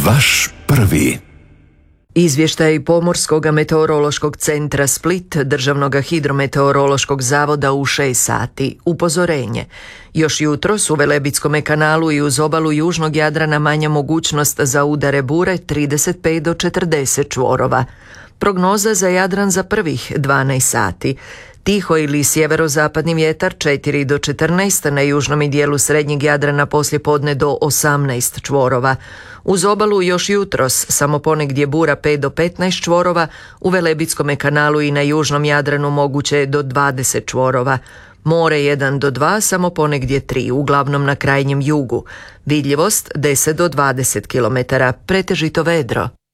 Vaš prvi. Izvještaj Pomorskog meteorološkog centra Split, Državnog hidrometeorološkog zavoda u 6 sati. Upozorenje. Još jutros u Velebitskom kanalu i uz obalu južnog Jadrana manja mogućnost za udare bure 35 do 40 čvorova. Prognoza za Jadran za prvih 12 sati. Tiho ili sjeverozapadni vjetar 4 do 14, na južnom i dijelu srednjeg Jadrana poslijepodne do 18 čvorova. Uz obalu još jutros, samo ponegdje bura 5 do 15 čvorova, u Velebitskom kanalu i na južnom Jadranu moguće je do 20 čvorova. More 1 do 2, samo ponegdje 3, uglavnom na krajnjem jugu. Vidljivost 10 do 20 km, pretežito vedro.